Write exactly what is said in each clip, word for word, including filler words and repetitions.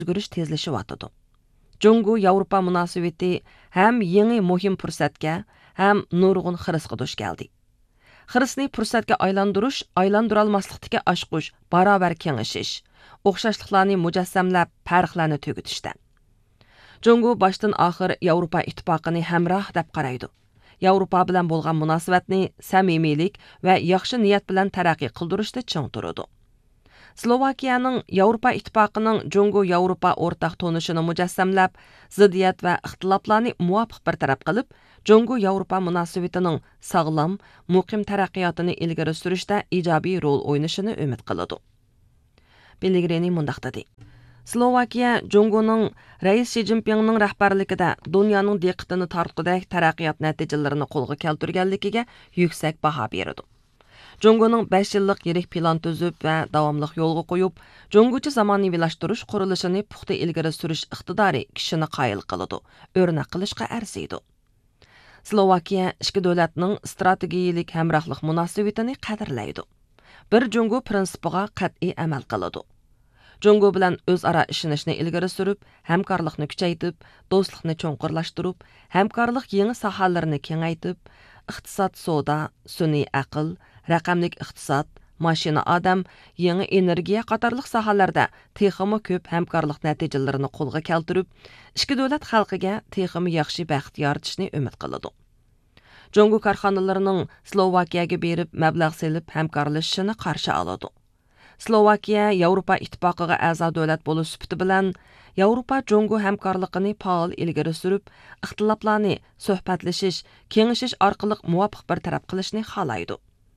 o'zgarish tezlashyapti. Jungo Yevropa munosabati ham yangi muhim fursatga, ham nurg'un xirisga duch keldi. Xirisni fursatga aylantirish, aylantirolmaslikdagi oshqush, barobar kengashish, o'xshashliklarni mujassamlab, farqlarni tugutishda. Jungo boshdan oxir Yevropa ittifoqini hamroh deb qaraydi. Yevropa bilan bo'lgan munosabatni samimiylik va yaxshi niyat bilan taraqqiy qildirishda ching turadi. Slovakiyaning Yevropa ittifoqining Jungo Yevropa o'rtaq tonishini mujassamlab, ziddiyat va ixtiloflarni muvofiq bartaraf qilib, Jungo Yevropa munosabatining sog'lom, muqim taraqqiyotini ilgari surishda ijobiy rol o'ynashini umid qiladi. Pellegrini mundaq dedi. Slovakiya Jungoning Rais Xi Jinpingning rahbarligida dunyoning diqqatini tortqudek taraqqiyot natijalarini qo'lga keltirganligiga yuksak baho beradi. Jungoning besh yillik yirik plan tuzib va davomli yo'lga qo'yib, Jungocha zamonaviylashtirish qurilishini puxta ilgari surish iqtidori kishini qoyil qiladi, o'rnak qilishga arziydi. Slovakiya ikki davlatning strategiyalik hamrohlik munosabatini qadrlaydi. Bir Jungo prinsipiga qat'iy amal qiladi. Jungo bilan o'zaro ishonishni ilgari surib, hamkorlikni kuchaytirib, do'stlikni cho'nqurlashtirib, hamkorlik yangi sohalarini kengaytirib, iqtisod, savdo, sun'iy aql, raqamlik iqtisod, mashina odam, yangi energiya qatorliq sohalarda texmi ko'p hamkorlik natijalarini qo'lga keltirib, ikki davlat xalqiga texmi yaxshi baxt yaratishni umid qiladi. Jungo korxonalarining Slovakiyaga berib mablag' selib hamkorlashishini qarshi oladi. Slovakiya Yevropa ittifoqiga a'zo davlat bo'lish sifati bilan Yevropa Jungo hamkorligini faol ilgari surib, ixtiloflarni suhbatlashish, kengashish orqali muvofiq bartaraf qilishni xohlaydi.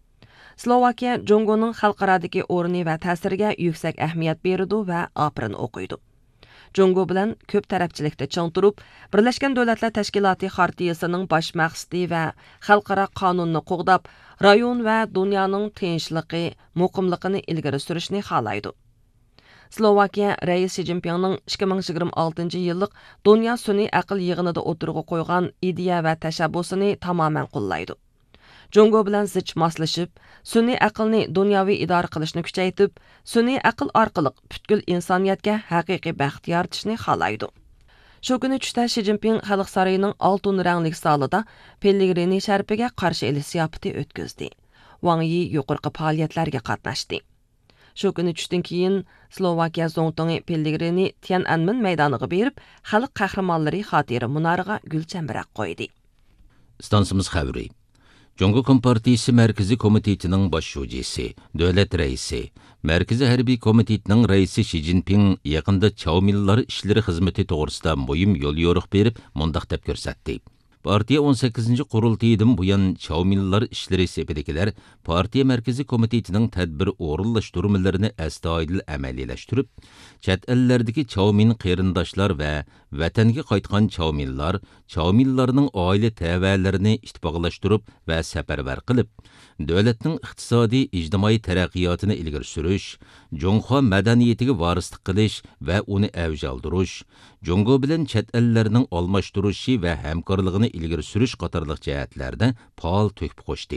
Slovakiya Jungoning xalqarodagi o'rni va ta'siriga yuksak ahamiyat beradi va opirin o'qiydi. Jungo bilan ko'p tarafchilikda ching turib, Birlashgan Davlatlar Tashkiloti Xartiyasining bosh maqsadi va xalqaro qonunni qo'g'dab, rayon va dunyoning tinchligi, muqimligini ilgari surishni xohlaydi. Slovakiya Rais Xi Jinpingning ikki ming yigirma oltinchi yillik Dunyo sun'iy aql yig'inida o'tirg'a qo'ygan ideya va tashabbusini tamoman qo'llaydi. Jungo bilan zich moslashib, sun'iy aqlni dunyoviy idora qilishni kuchaytirib, sun'iy aql orqali butkul insoniyatga haqiqiy baxt yaratishni xohlaydi. Shu kuni tushda Xi Jinping Xalq saroyining oltin ranglik zalida Pellegrini sharpiga qarshi elish ziyofati o'tkazdi. Wang Yi yuqorqi faoliyatlarga qatnashdi. Shu kuni tushdan keyin Slovakiya zo'ntingi Pellegrini Tiananmen maydoniga berib, xalq qahramonlari xotira munoriga gulchambarak qo'ydi. Stansimiz xabari. Jungo Kompartiyasi Mərkəzi Komitetining bosh şujisi, davlat raisi, Mərkəzi Hərbiy Komitetining raisi Xi Jinping yaqında Çavmillar işləri xizmeti to'g'risida muhim yo'l yo'riq berib, mundaq deb ko'rsatdi. Partiya o'n sakkizinchi qurultayidan buyon Çavmillar işləri sepidagilar partiya Mərkəzi Komitetining tadbir o'rinlashtirmalarini astoydil amaliyalashtirib, chet ellardagi Çavmin qarindoshlar va vatanga qaytgan Çavmillar, Çavmillarning oila ta'valarini ittifoqlashtirib va safarbar qilib, davlatning iqtisodiy, ijtimoiy taraqqiyotini ilgari surish, Jungo madaniyatiga varislik qilish va uni avj oldirish, Jungo bilan chet ellarning almashtirishi va hamkorligini ilgari surish qatorliq jihatlarda faol to'kib qo'shdi.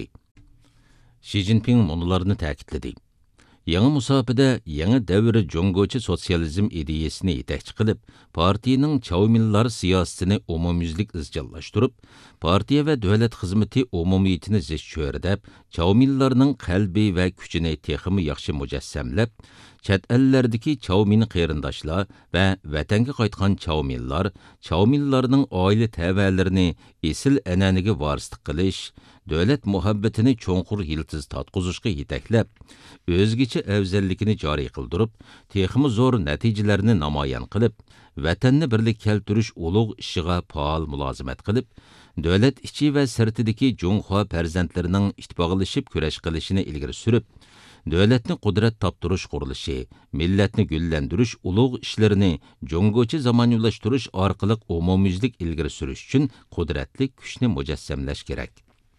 Xi Jinping munolarni ta'kidladi. Yangi musofada yangi davr Jungocha sotsializm ideyasini yetakchi qilib, partiyaning Çavmillar siyosatini umumyuzlik izchillashtirib, partiya va davlat xizmati umumiyatini zich cho'rdab, Çavmillarning qalbiy va kuchini texmi yaxshi mujassamlab, chet ellardagi Çavmin qarindoshlar va vatanga qaytgan Çavmillar, Çavmillarning oila ta'valarini esil an'anaga varislik qilish, davlat muhabbatini cho'nqur yiltiz tatqizishga yetaklab, o'zgacha afzallikini joriy qildirib, texmi zo'r natijalarni namoyon qilib, vatanni birlik keltirish ulug' ishiga faol mulozimat qilib, davlat ichi va sirtidagi Jungo farzandlarining ittifoqlashib kurash qilishini ilgari surib, davlatni qudrat toptirish qurilishi, millatni gullantirish ulug' ishlarini Jungocha zamonaviylashtirish orqali umumyuzlik ilgari surish uchun qudratli kuchni mujassamlash kerak.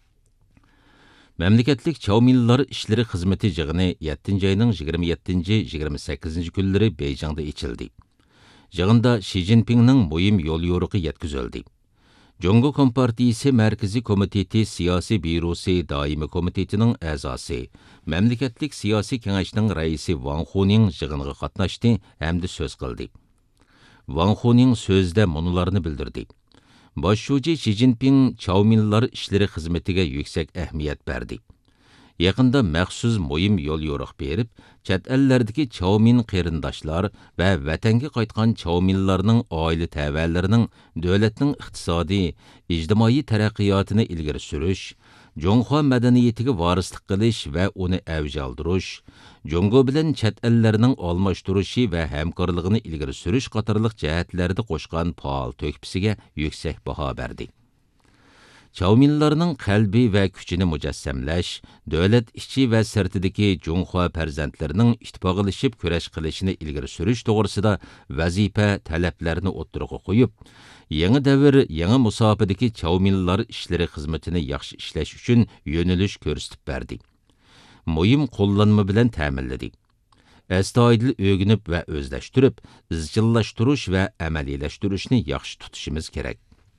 Memleketlik Çavmillar işleri xizmeti yig'ini yettinchi ayning yigirma yettinchi yigirma sakkizinchi kunlari Beyjingda ichildi. Yig'inda Xi Jinpingning muhim yo'l yo'riqi yetkazildi. Jungo Kompartiyasi Mərkəzi Komiteti Siyasi Byurosi Daimi Komitetining a'zosi, Memleketlik Siyasi Kengashning raisi Wang Huning yig'iniga qatnashdi hamda so'z qildi. Wang Huning sözde munularını bildirdi. Başşuji Xi Jinping Chaominlar işleri xizmetiga yüksek ehmiyet berdi. Yaqında məxsus moyim yol yoruq berib, chet ellərdəki Chaomin qeyrindaşlar və vətənə qayıtqan Chaominlarning oila təvəllərinin dövlətning iqtisadi, ijtimoiy taraqqiyotini ilgari surish, Jonghua madaniyatiga varislik qilish və uni avj oldirish, Jongo bilan chet ellərning almashtirishi və hamkorligini ilgari surish qatorliq jihatlarda qo'shgan faol to'kpisiga yuksak baho berdi. Chaominlarning qalbi va kuchini mujassamlash, davlat ichi va sirtidagi Jonghua farzandlarining ittifoqlashib kurash qilishini ilgari surish to'g'risida vazifa talablarini o'ttirg'a qo'yib, yangi davr, yangi musofadagi Chaominlar ishlari xizmatini yaxshi ishlash uchun yo'nalish ko'rsatib berdi. Muhim qo'llanma bilan ta'minladi. Astoydil o'rganib va o'zlashtirib, izchillashtirish va amaliylashtirish yaxshi tutishimiz kerak.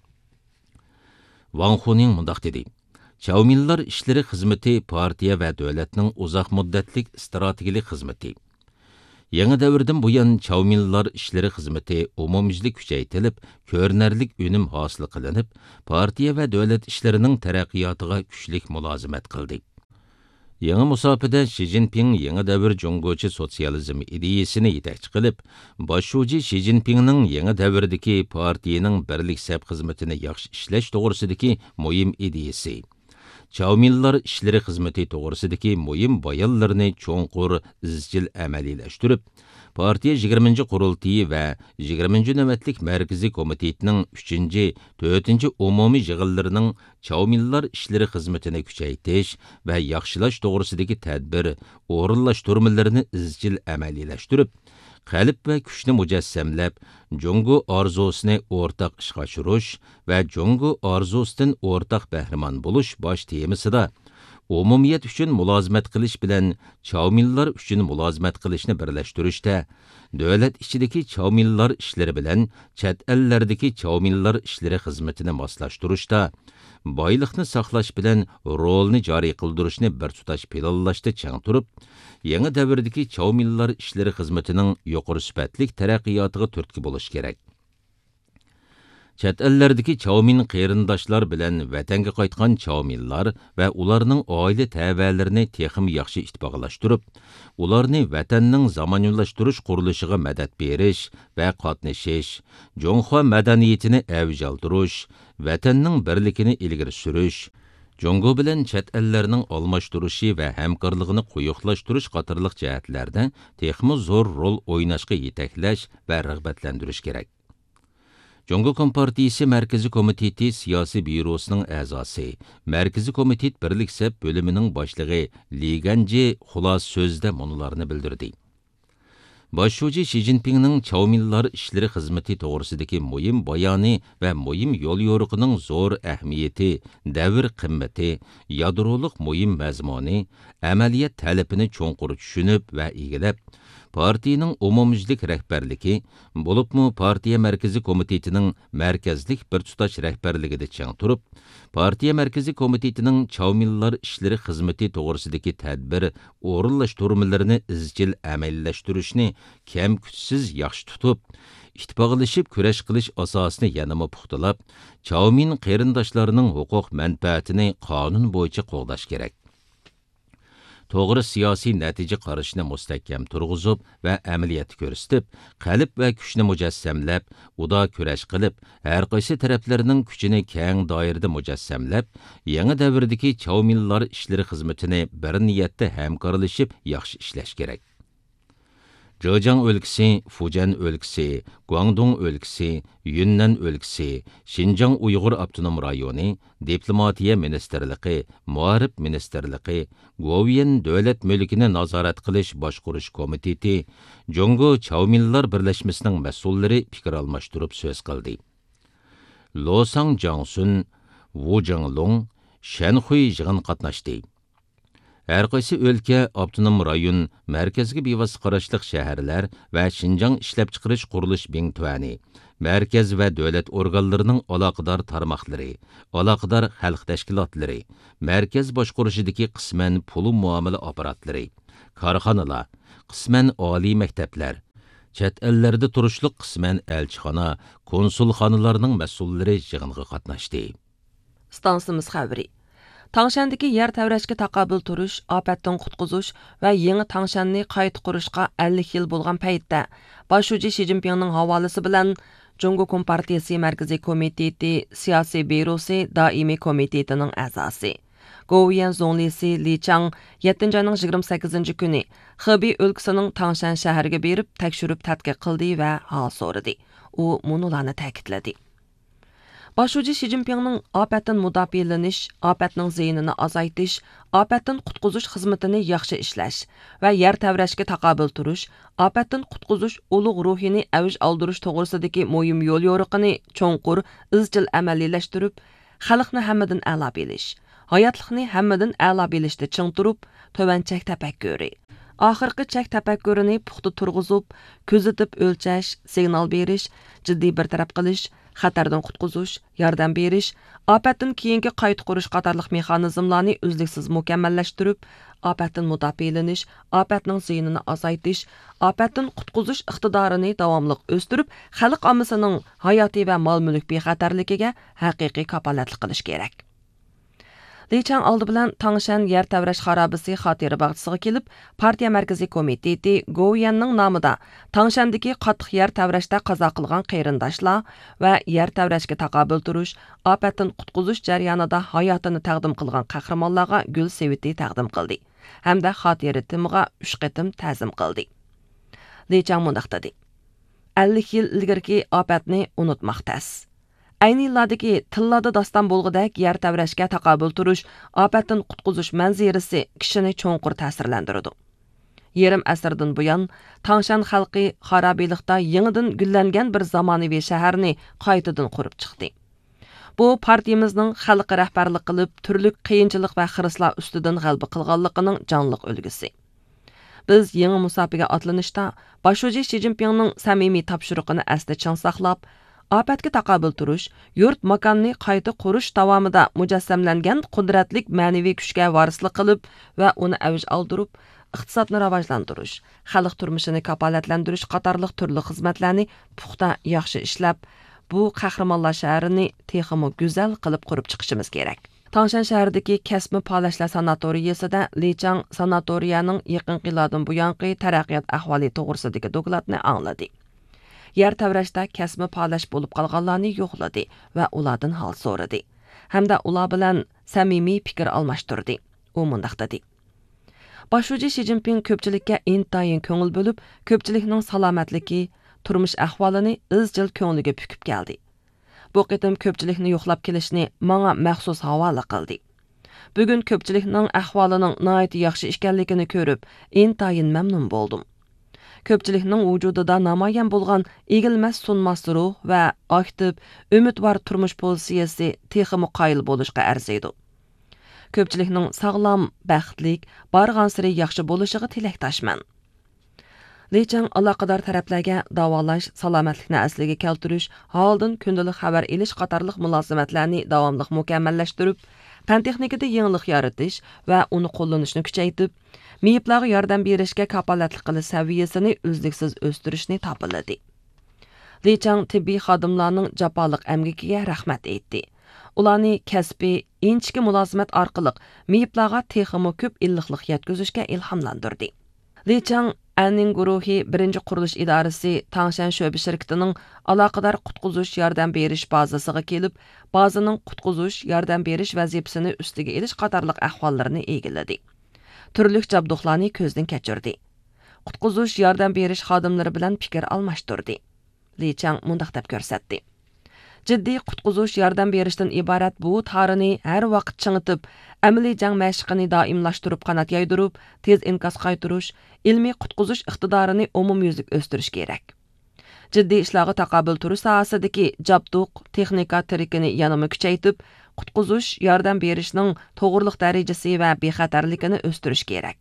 Wang Huning mundaq dedi. Chaominlar ishlari xizmati partiya va davlatning uzoq muddatlik strategik xizmati. Yangi davrdan buyon Chaominlar ishlari xizmati umumiylik kuchaytirilib, ko'rinarlik unum hosil qilinib, partiya va davlat ishlarining taraqqiyotiga kuchlik mulozimat qildi. Yangi musofada Xi Jinping yangi davr Jongochi sotsializm ideyasini yetakchi qilib, Başşuji Xi Jinpingning yangi davrdagi partiyaning birlik sab xizmatini yaxshi ishlash to'g'risidagi muhim ideyasi, Chaominlar ishlari xizmati to'g'risidagi muhim bayonlarni cho'nqur izchil amaliylashtirib, partiya yigirmanchi qurultiyi va yigirmanchi navbatlik markaziy komitetining uchinchi, to'rtinchi umumiy yig'inlarining Chaominlar ishlari xizmatini kuchaytirish va yaxshilash to'g'risidagi tadbir, o'rinlashtirmalarini izchil amaliylashtirib, qalb va kuchni mujassamlab, Jongo orzusini o'rtaq ishga oshirish va Jongo orzusidan o'rtaq bahramon bo'lish bosh temasida umumiyat uchun mulozimat qilish bilan Chaominlar uchun mulozimat qilishni birlashtirishda, davlat ichidagi Chaominlar ishlari bilan chet ellardagi Chaominlar ishlari xizmatini moslashtirishda, boyliqni saqlash bilan rolni joriy qildirishni bir tutash planlashda chang turib, yangi davrdagi Chaominlar ishlari xizmatining yuqori sifatlik taraqqiyotiga turtki bo'lish kerak. Chet ellardagi Chaomin qeyrindoshlar bilan vatanga qaytgan Chaominlar va ularning oila ta'valarini texim yaxshi ittifoqlashtirib, ularni vatanning zamonaviylashtirish qurilishiga madad berish va qatnashish, Jonghua madaniyatini avj oldirish, vatanning birligini ilgari surish, Jongo bilan chet ellarning almashtirishi va hamkorligini quyuqlashtirish qatorliq jihatlarda texmi zo'r rol o'ynashga yetaklash va rag'batlantirish kerak. Jongo Kompartiyasi Markaziy komiteti siyosiy byurosining a'zosi, Markaziy komitet birlik sab bo'limining boshlig'i Li Ganji xulos so'zda munularni bildirdi. Başşuji Xi Jinpingning Chaominlar ishlari xizmati to'g'risidagi muhim bayoni va muhim yo'l yo'riqining zo'r ahamiyati, davr qimmati, yadroliq muhim mazmuni, amaliyat talabini cho'nqur tushunib va egilab, partiyaning umumiylik rahbarligi, bo'libmi partiya markaziy komitetining markazlik bir tutash rahbarligida chang turib, partiya markaziy komitetining Chaominlar ishlari xizmati to'g'risidagi tadbir, o'rinlashtirmalarini izchil amallashtirishni kam kuchsiz yaxshi tutib, ittifoqlashib kurash qilish asosini yanama puxtalab, Chaomin qeyrindoshlarning huquq manfaatini qonun bo'yicha qo'g'dash kerak. To'g'ri siyosiy natija qarashni mustahkam turg'izib va amaliyat ko'rsatib, qalb va kuchni mujassamlab, uda kurash qilib, har qaysi taraflarning kuchini keng doirada mujassamlab, yangi davrdagi Chaominlar ishlari xizmatini bir niyatda hamkorlashib yaxshi ishlash kerak. Zhejiang o'lkasi, Fujian o'lkasi, Guangdong o'lkasi, Yunnan o'lkasi, Xinjiang Uyg'ur avtonom rayoni, diplomatiya ministerligi, muarif ministerligi, Govian davlat mulkini nazorat qilish boshqarish komiteti, Jongo Chaominlar birlashmasining mas'ullari fikr almashtirib so'z qildi. Losang Jiangsun, Wu Zhenglong, Shanhui yig'in qatnashdi. Her qaysi o'lka, avtonom rayon, markazga bevosita qarashliq shaharlar va Xinjiang ishlab chiqarish qurilish bengtuani, markaz va davlat organlarining aloqador tarmoqlari, aloqador xalq tashkilotlari, markaz boshqarishidagi qisman pul muomala apparatlari, korxonalar, qisman oliy maktablar, chet ellarda turishliq qisman elchixona, konsulxonalarning mas'ullari yig'inga qatnashdi. Stansimiz xabari. Tangshandagi yer tavrashga taqobil turish, ofatdan qutqizish va yangi Tangshanni qayta qurishga ellik yil bo'lgan paytda Boshchi Shi Jinpingning havolasi bilan Jungo Kompartiyasi Markaziy komiteti siyosiy byurosi doimiy komitetining a'zosi Govian Zonglisi Li Chang yettinchi oyning yigirma sakkizinchi kuni Xibey o'lkasining Tangshan shahriga berib tekshirib tadqiq qildi va hol so'radi. U munolarni ta'kidladi. Boshchi Shi Jinpingning ofatdan mudofialanish, ofatning ziyinini azaytish, ofatdan qutqizish xizmatini yaxshi ishlash va yer tavrashga taqobil turish, ofatdan qutqizish ulug' ruhini avj oldirish to'g'risidagi muhim yo'l yo'riqini cho'nqur, izchil amaliylashtirib, xalqni hammadan a'lo bilish, hayotlikni hammadan a'lo bilishda ching turib, tovanchak tafakkuri. Oxirgi chak tafakkurini puxta turg'izib, kuzatib o'lchash, signal berish, jiddiy bartaraf qilish, xatardan qutqizish, yordam berish, ofatdan keyingi qayta qurish qatorliq mexanizmlarni uzluksiz mukammallashtirib, ofatdan mudofialanish, ofatning ziyinini azaytish, ofatdan qutqizish iqtidorini davomli o'stirib, xalq ommasining hayotiy va mol-mulk bexatarligiga haqiqiy kapolatlik qilish kerak. Li Chang oldi bilan Tangshan yer tavrash xarobasi xotira bog'chisiga kelib, partiya markaziy komiteti Govianning nomida Tangshandagi qattiq yer tavrashda qazo qilgan qarindoshlar va yer tavrashga taqobil turish, ofatdan qutqizish jarayonida hayotini taqdim qilgan qahramonlarga gul seviti taqdim qildi hamda xotira timiga uch qatim ta'zim qildi. Li Chang mundaq dedi: ellik yil ilgirki ofatni unutmoq tas. Ayni yillardagi tillada dastan bo'lg'idek yer tavrashga taqobil turish, ofatdan qutqizish manzarasi kishini cho'nqur ta'sirlantirdi. Yarim asrdan buyon Tangshan xalqi xarobiylikda yangidan gullangan bir zamonaviy shaharni qaytadan qurib chiqdi. Bu partiyamizning xalqi rahbarlik qilib, turli qiyinchilik va xirislar ustidan g'alaba qilganligining jonliq ulgusi. Biz yangi musobaqa otlanishda Boshchi Shi Jinpingning samimiy topshiriqini asli chang saqlab, ofatga taqobil turish, yurt makonni qayta qurish davomida mujassamlangan qudratlik ma'naviy kuchga varislik qilib va uni avj oldirib, iqtisodni rivojlantirish, xalq turmushini kapolatlantirish qatorliq turli xizmatlarni puxta yaxshi ishlab, bu qahramonlar shahrini texmo go'zal qilib qurib chiqishimiz kerak. Tangshan shahridagi kasbi polashlar sanatoriyasida Li Chang sanatoriyaning yaqin yillardan buyongi taraqqiyot ahvoli to'g'risidagi dokladni angladi. Yer tavrashda kasbi polash bo'lib qolganlarni yo'qladi va ulardan hol so'radi. Hamda ular bilan samimiy fikr almashtirdi. U mundaq dedi: Boshchi Shi Jinping ko'pchilikka intayin ko'ngil bo'lib, ko'pchilikning salomatligi, turmush ahvolini izchil ko'ngliga pukib keldi. Bu qitim ko'pchilikni yo'qlab kelishni menga maxsus havola qildi. Bugun ko'pchilikning ahvolining nihoyat yaxshi ekanligini ko'rib, intayin mamnun bo'ldim. Ko'pchilikning vujudida namoyon bo'lgan egilmas sunmas ruh va aktiv, umidvor turmush pozitsiyasi texmi qoyil bo'lishga arziydi. Ko'pchilikning sog'lom, baxtlik, barg'ansiri yaxshi bo'lishiga tilakdoshman. Li Chang aloqador taraflarga davolash, salomatlikni asliga keltirish, holdan kundalik xabar elish qatorliq mulozimatlarni davomli mukammallashtirib, fan texnikada yangilik yaratish va uni qo'llanishni kuchaytirib, miyiblarga yordam berishga kapolatlik qilish saviyasini uzluksiz o'stirishni ta'kidladi. Li Chang tibbiy xodimlarning jafoliq amgikiga rahmat aytdi. Ularni kasbiy, inchki mulozimat orqali miyiblarga texmo ko'p illiqlik yetkazishga ilhomlantirdi. Li Chang Anning guruhi birinchi qurilish idorasi Tangshan sho'ba shirkatining aloqador qutqizish yordam berish bazasiga kelib, bazaning qutqizish yordam berish vazifasini ustiga elish qatorliq ahvollarini egalladi. Turli jabduqlarni ko'zdan kechirdi. Qutqizish yordam berish xodimlari bilan fikr almashtirdi. Li Chang mundaq deb ko'rsatdi: Jiddiy qutqizish yordam berishdan iborat bu tarini har vaqt chingitib, amaliy jang mashqini doimlashtirib, qanot yaydirib, tez inkas qaytirish, ilmiy qutqizish iqtidorini umumyuzlik o'stirish kerak. Jiddiy ishlarga taqobil turish sohasidagi jabduq texnika tirikini yanama kuchaytirib, qutqizish yordam berishning to'g'riliq darajasi va bexatarligini o'stirish kerak.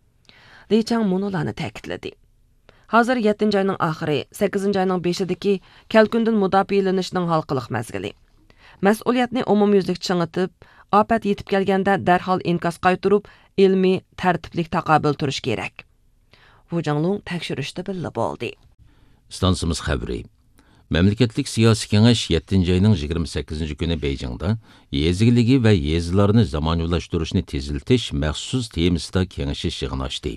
Li Chang munolarni ta'kidladi. Hozir yettinchi oyning oxiri, sakkizinchi oyning beshidagi kelkundan mudofialanishning halqiliq mazgili. Mas'uliyatni umumyuzlik chingitib, ofat yetib kelganda darhol inkas qaytirib, ilmiy, tartiblik taqobil turish kerak. Bu janglung tekshirishda billa bo'ldi. Stansımız xəbri. Məmləkətlik siyasi kengeş yettinci ayının yigirma sakkizinci günü Beyjingdə yezgiligi və yezilarını zamanıvlaşdırışını teziltiş məxsus temisida kengeşiş yığını açdı.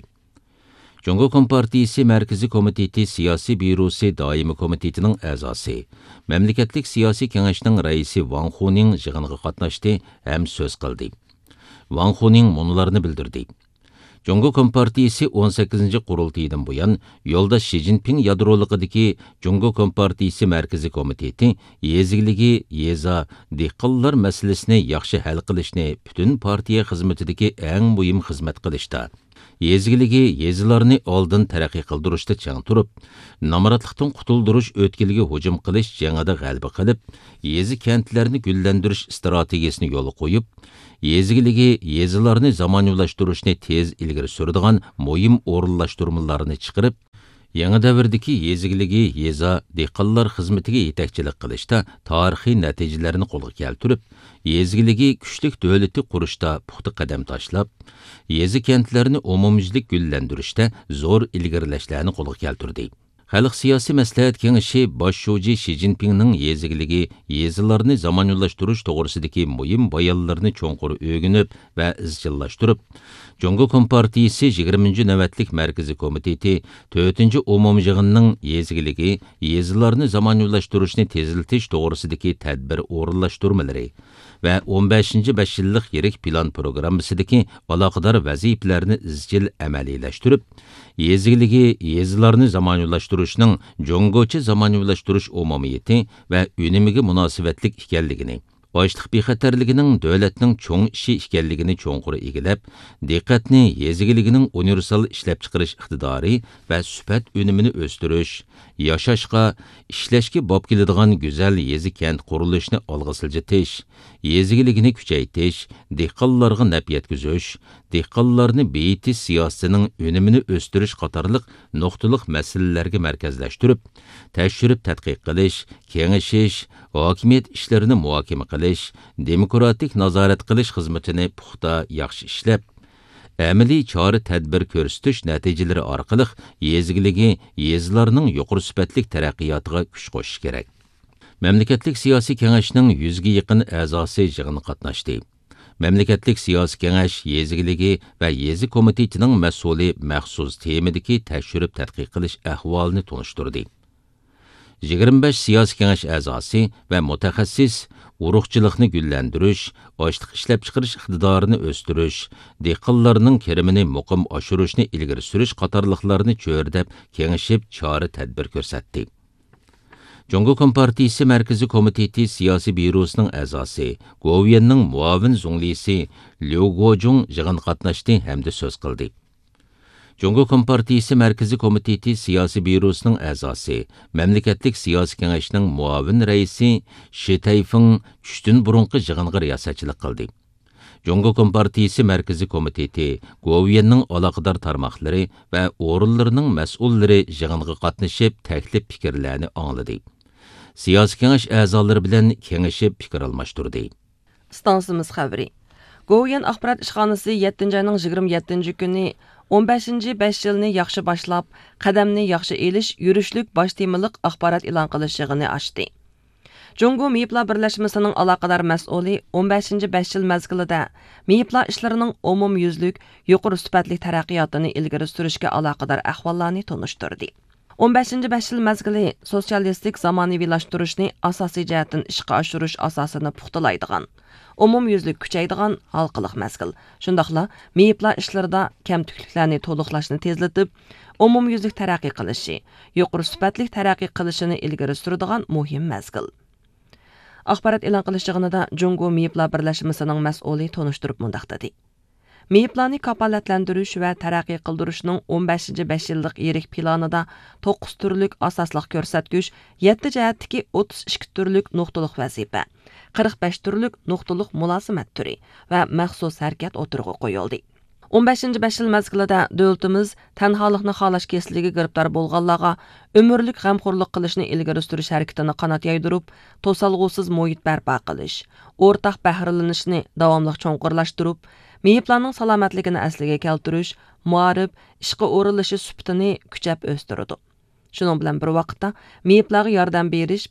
Cungo Kompartiyası Mərkəzi Komiteti Siyasi Bürosu Daimi Komitetinin əzası, Məmləkətlik Siyasi Kengeşinin rəisi Wang Huning yığınına qatnaşdı, həm söz qıldı. Wang Huning munularını bildirdi. Cungo Kompartiyası on sakkizinci qurultaydan buyan, yolda Xi Jinping yadroluqidagi Cungo Kompartiyası Mərkəzi Komiteti yezgiligi, yeza, dehqonlar masalasini yaxshi hal qilishni bütün partiya xizmatidagi eng muhim xizmat qilishda. Yezgiligi, yezilarni oldin taraqqiy qildirishda chang turib, namoratlikdan qutuldirish o'tkiliga hujum qilish jangida g'alaba qilib, yezi kentlarni gullantirish strategiyasini yo'l qo'yib, yezgiligi, yezilarni zamonivlashtirishni tez ilgari suradigan muhim o'rinlashtirmalarni chiqarib, yangi davrdagi yezgiligi, yeza, dehqonlar xizmatiga yetakchilik qilishda tarixiy natijalarni qo'lga keltirib, yezgiligi kuchlik davlati qurishda puxta qadam tashlab, yezi kentlarni umumyuzlik gullantirishda zo'r ilgarilashlarni qo'lga keltirdi. Xalq siyosiy maslahat kengashi bosh shoji Xi Jinpingning yezgiligi, yezilarni zamonivlashtirish to'g'risidagi muhim bayonlarni cho'nqur o'rganib va izchillashtirib, Cungo Kompartiyasi yigirmanchi navbatlik Mərkəzi Komiteti to'rtinchi umum yig'inining yezgiligi, yezilarni zamonivlashtirishni teziltish to'g'risidagi tadbir o'rinlashtirmalari va o'n beshinchi besh yillik yirik plan programmasidagi aloqador vazifalarni izchil amaliylashtirib, yezgiligi, yezilarni zamonivlashtirishning Jungocha zamonivlashtirish umumiyati va unimiga munosabatlik ekanligini, ochliq bexatarligining davlatning cho'ng ishi ekanligini cho'nqur egilab, diqqatni yezgiligining universal ishlab chiqarish iqtidori va sifat unumini o'stirish, yashashga, ishlashga bob keladigan go'zal yezi kent qurilishini olg'a siljitish, yezgiligini kuchaytirish, dehqonlarga naf yetkazish, dehqonlarni beyitish siyosatining unumini o'stirish qatorliq nuqtaliq masalalarga markazlashtirib, tashirib tadqiq qilish, kengashish, hokimiyat ishlarini muhokama qilish, demokratik nazorat qilish xizmatini puxta yaxshi ishlab, amaliy chora tadbir ko'rsatish natijalari orqali yezgiligi, yezilarning yuqori sifatli taraqqiyotiga kuch qo'shish kerak. Məmləkətlik siyasi kengashning yuzga yaqin a'zosi yig'inga qatnashdi. Məmləkətlik siyasi kengash yezgiligi va yezi komitetining mas'uli maxsus temadagi tashirib tadqiq qilish ahvolini tunishtirdi. yigirma besh siyasi kengash a'zosi va mutaxassis urug'chilikni gullantirish, ochliq ishlab chiqarish iqtidorini o'stirish, dehqonlarning kirimini muqim oshirishni ilgari surish qatorliqlarni cho'rdab, kengashib chora tadbir ko'rsatdi. Cungo Kompartiyasi Mərkəzi Komiteti Siyasi Bürosuning a'zosi, Goviyanning muavin zunglisi Liu Guojun yig'in qatnashdi hamda so'z qildi. Cungo Kompartiyasi Mərkəzi Komiteti Siyasi Bürosuning a'zosi, Məmləkətlik Siyasi Kengashining muavin raisi Shi Taifeng tushdan burunqi yig'inga riyosatchilik qildi. Cungo Kompartiyasi Mərkəzi Komiteti, Goviyanning aloqador tarmoqlari va o'rinlarining mas'ullari yig'inga qatnashib, taklif fikrlarni angladi. Siyasi kengash a'zolari bilan kengashib fikr almashtirdi. Stansimiz xəbri. Goviyan axborot ishxonasi yettinchi ayning yigirma yettinchi kuni o'n beshinchi besh yilni yaxshi boshlab, qadamni yaxshi elish yurishlik bosh temaliq axborot e'lon qilish yig'ini ochdi. Jungo Meyiplar birlashmasining aloqador mas'uli o'n beshinchi besh yil mazgilida meyiplar ishlarining umumyuzlik, yuqori sifatli taraqqiyotini ilgari surishga aloqador ahvollarni tunishtirdi. o'n beshinchi besh yil mazgili sotsialistik zamonaviylashtirishni asosiy jihatdan ishga oshirish asosini puxtalaydigan, umumyuzlik kuchaydigan halqiliq mazgil. Shundaqla meyiplar ishlarida kamtukliklarni to'liqlashni tezlatib, umumyuzlik taraqqiy qilishi, yuqori sifatli taraqqiy qilishini ilgari suradigan muhim mazgil. Axborot e'lon qilish yig'inida Jungo Meyiplar birlashmasining mas'uli tunishtirib mundaq dedi. Meyiplarni kafolatlantirish va taraqqiy qildirishning o'n beshinchi besh yillik yirik planida to'qqiz turlik asosliq ko'rsatgich, yetti jihatdagi o'ttiz ikki turlik nuqtaliq vazifa, qirq besh turlik nuqtaliq mulozimat turi va maxsus harakat o'tirg'i qo'yildi. o'n beshinchi besh yil mazgilida davlatimiz tanholikni xohlash kesligiga giribdor bo'lganlarga umrlik g'amxo'rlik qilishni ilgari surish harakatini qanot yaydirib, to'salg'usiz muhit barpo qilish, o'rtaq bahrilanishni davomli cho'nqurlashtirib, meyiplarning salomatligini asliga keltirish, muarif ishqa o'rinlashi sifatini kuchab o'stirdi. Şunun bilan bir vaqtda meyiplarga yordam berish